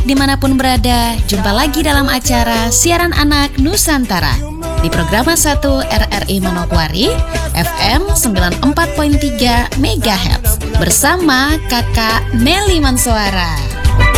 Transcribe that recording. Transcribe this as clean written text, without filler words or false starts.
dimanapun berada, jumpa lagi dalam acara Siaran Anak Nusantara di Programa 1 RRI Manokwari FM 94.3 MHz bersama Kakak Nelly Mansuara.